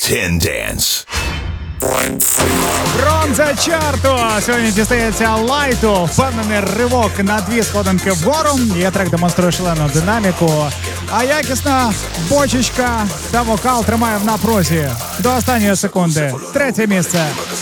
10 Dance. Бронза чарту сьогодні дістається Лайту. Впевнений ривок на 2 сходинки вгору. Є трек демонструє шалену динаміку. А якісна бочечка та вокал тримає в напрузі до останньої секунди. 3 місце.